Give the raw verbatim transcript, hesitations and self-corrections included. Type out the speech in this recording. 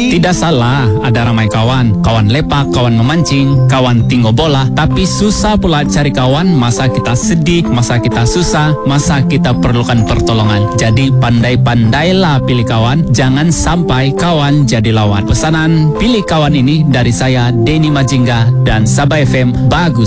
Tidak salah ada ramai kawan, kawan lepak, kawan memancing, kawan tinggo bola. Tapi susah pula cari kawan masa kita sedih, masa kita susah, masa kita perlukan pertolongan. Jadi pandai-pandailah pilih kawan, jangan sampai kawan jadi lawan. Pesanan pilih kawan ini dari saya Denny Majingga dan Sabah F M bagus